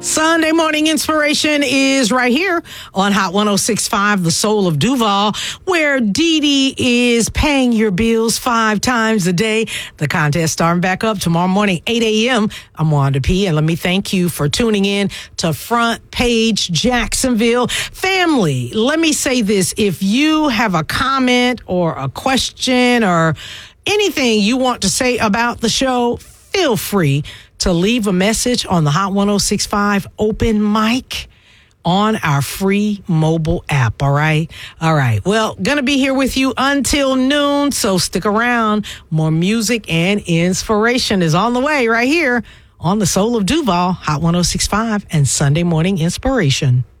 Sunday morning inspiration is right here on Hot 106.5, the soul of Duval, where Dee Dee is paying your bills 5 times a day. The contest starting back up tomorrow morning, 8 a.m. I'm Wanda P. And let me thank you for tuning in to Front Page Jacksonville. Family, let me say this. If you have a comment or a question or anything you want to say about the show, feel free to leave a message on the Hot 106.5 open mic on our free mobile app, all right? All right. Well, going to be here with you until noon, so stick around. More music and inspiration is on the way right here on the Soul of Duval, Hot 106.5 and Sunday Morning Inspiration.